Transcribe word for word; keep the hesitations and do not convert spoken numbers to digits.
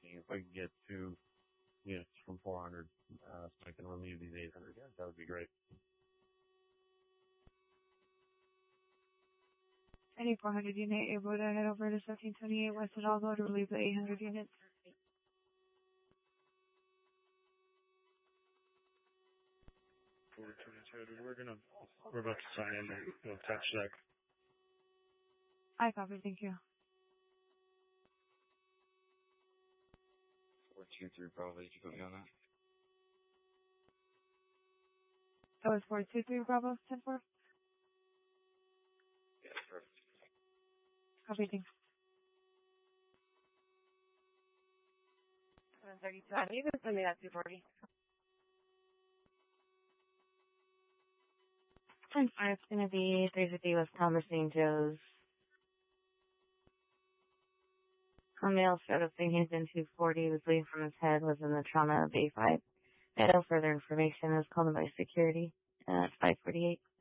asking if I could get two units from four hundred, uh, so I can relieve these eight hundred guys. That would be great. Any four hundred unit able to head over to seventeen twenty-eight West Hidalgo to relieve the eight hundred units. We're gonna, we're about to sign in and we'll attach that. I copy, thank you. four two three Bravo, did you put me on that? That was four two three Bravo, ten four? Yeah, perfect. Copy, thanks. one thirty-two, I need to send me that two forty. ten four, it's going to be three fifty West Palmer Saint Joe's. A male started thinking he's in two forty, was bleeding from his head, was in the trauma of A five. No further information, was called in by security at five forty-eight.